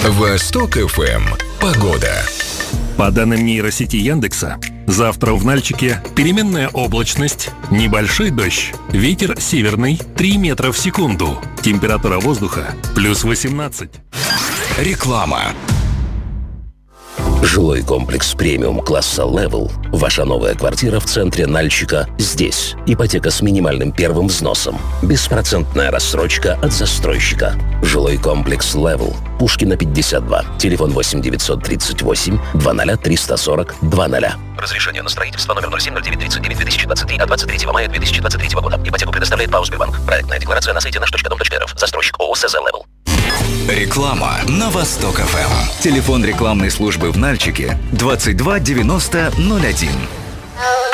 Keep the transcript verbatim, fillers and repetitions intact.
Восток эф эм. Погода. По данным нейросети Яндекса, завтра в Нальчике переменная облачность, небольшой дождь, ветер северный три метра в секунду, температура воздуха плюс восемнадцать. Реклама. Жилой комплекс премиум класса Level. Ваша новая квартира в центре Нальчика здесь. Ипотека с минимальным первым взносом. Беспроцентная рассрочка от застройщика. Жилой комплекс Level. Пушкина, пятьдесят два. Телефон восемь девятьсот тридцать восемь двадцать триста сорок двадцать. Разрешение на строительство номер ноль семь ноль девять тридцать девять две тысячи двадцать три от двадцать третьего мая две тысячи двадцать третьего года. Ипотеку предоставляет ПАО «Сбербанк». Проектная декларация на сайте наш точка дом точка эр эф. Застройщик ООО СЗ Level. Реклама на Восток эф эм. Телефон рекламной службы в Нальчике двадцать два девяносто ноль один.